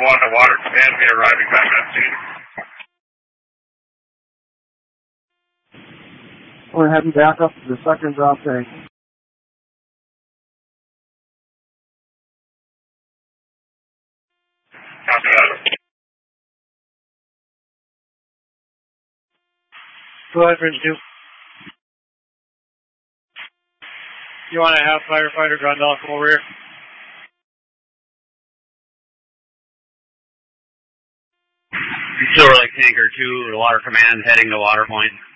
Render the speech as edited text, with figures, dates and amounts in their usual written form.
Tower 1 to Water Command, be arriving back on scene. We're heading back up to the second drop tank. Copy that. Go ahead, Bridge 2. You want to have firefighter Grundle come over here? Silver Lake Tanker 2, the Water Command, heading to Water Point.